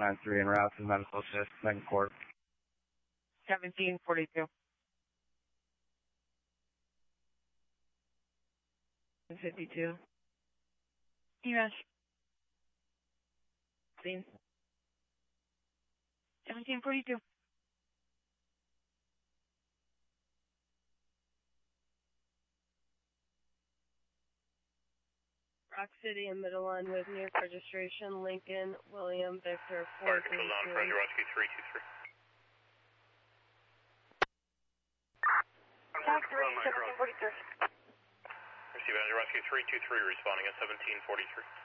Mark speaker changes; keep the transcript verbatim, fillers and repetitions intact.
Speaker 1: nine three en route to medical assist, second court.
Speaker 2: seventeen forty-two.
Speaker 3: fifty-two.
Speaker 2: Yes.
Speaker 3: Scene.
Speaker 2: seventeen forty-two.
Speaker 3: Rock City and Middle Line with New York registration, Lincoln, William, Victor, four three two.
Speaker 4: Fire control down, Roger, rescue three two three.
Speaker 2: seventeen forty-three.
Speaker 4: Receive Roger, rescue three two three, responding at seventeen forty-three.